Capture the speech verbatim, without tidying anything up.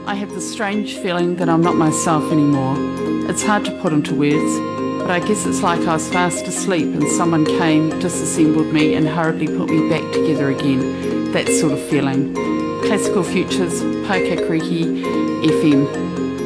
I have this strange feeling that I'm not myself anymore. It's hard to put into words, but I guess it's like I was fast asleep and someone came, disassembled me and hurriedly put me back together again. That sort of feeling. Classical Futures, Pauka Kariki, F M.